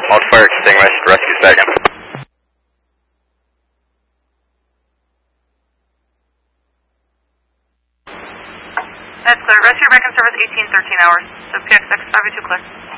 Multiplier extinguished, rescue second. That's clear. Rescue back in service 18, 13 hours. So PXX 582 clear.